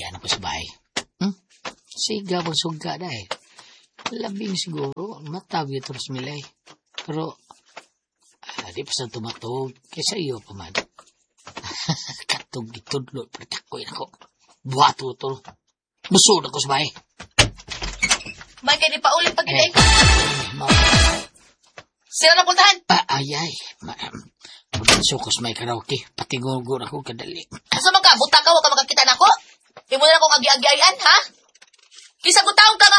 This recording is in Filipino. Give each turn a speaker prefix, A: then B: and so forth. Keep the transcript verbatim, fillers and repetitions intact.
A: agi-agian ako sa bahay. Hmm? Siga pag suga dahil. Labing siguro, matabi terus milay. Pero, ah, di pa sa tumatog. Kaysa iyo pa man. Katog itudlo, pertakoy ako. Buhato ito. Busod ako sa bahay.
B: May kayo di pa ulit pag
A: Eh,
B: hindi ko. Sila na puntahan.
A: ah, ay, ay. Ma, sukos may karaoke. Patingugon ako kadali.
B: Asa man ka? Buta ka, huwag ka makakita na ako. Imo na akong agi-agiayan, ha? Kisa butaw ka nga